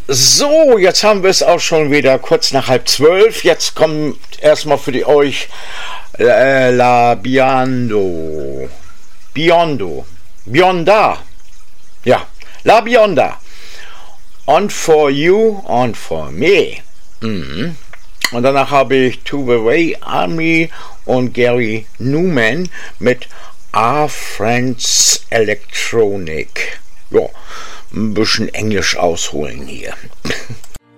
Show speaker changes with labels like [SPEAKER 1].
[SPEAKER 1] So, jetzt haben wir es auch schon wieder kurz nach 11:30. Jetzt kommt erstmal für euch La Biondo. Bionda. Ja, La Bionda. On for you, on for me. Mhm. Und danach habe ich Tuve Way Army und Gary Newman mit Our Friends Electronic. Ja, ein bisschen Englisch ausholen hier.